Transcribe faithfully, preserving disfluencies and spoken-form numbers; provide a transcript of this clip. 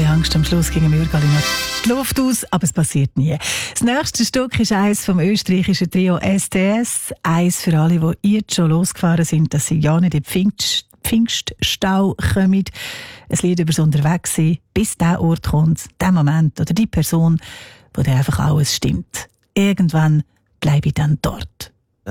Angst, am Schluss gegen Mürgali noch die Luft aus, aber es passiert nie. Das nächste Stück ist eines vom österreichischen Trio S T S. Eins für alle, die jetzt schon losgefahren sind, dass sie ja nicht in den Pfingst, Pfingststau kommen. Ein Lied über das Unterwegssein, bis der Ort kommt, der Moment oder die Person, wo dir einfach alles stimmt. Irgendwann bleibe ich dann dort.